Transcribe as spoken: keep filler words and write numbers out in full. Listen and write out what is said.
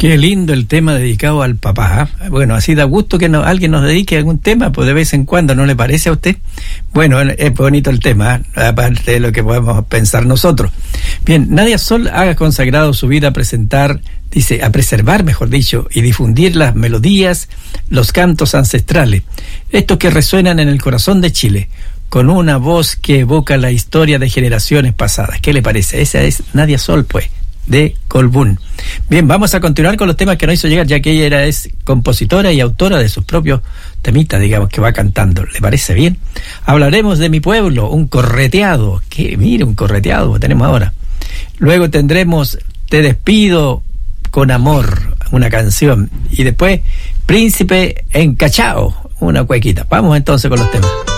Qué lindo el tema dedicado al papá. Bueno, así da gusto que no, alguien nos dedique a algún tema, pues de vez en cuando, ¿no le parece a usted? Bueno, es bonito el tema, ¿eh? Aparte de lo que podemos pensar nosotros. Bien, Nadia Sol ha consagrado su vida a presentar, dice, a preservar, mejor dicho, y difundir las melodías, los cantos ancestrales, estos que resuenan en el corazón de Chile, con una voz que evoca la historia de generaciones pasadas. ¿Qué le parece? Esa es Nadia Sol, pues, de Colbún. Bien, vamos a continuar con los temas que nos hizo llegar, ya que ella era, es compositora y autora de sus propios temitas, digamos, que va cantando. ¿Le parece bien? Hablaremos de Mi Pueblo, un correteado. Que mire, un correteado tenemos ahora. Luego tendremos Te Despido con Amor, una canción. Y después Príncipe Encachao, una cuequita. Vamos entonces con los temas.